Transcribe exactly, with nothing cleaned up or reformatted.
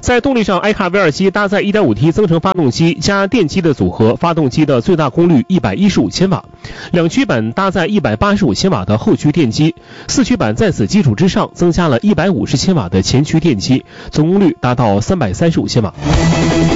在动力上，埃卡 V 二 机搭载 一点五 T 增程发动机加电机的组合，发动机的最大功率一百一十五千瓦，两驱版搭载一百八十五千瓦的后驱电机，四驱版在此基础之上增加了一百五十千瓦的前驱电机，总功率达到三百三十五千瓦。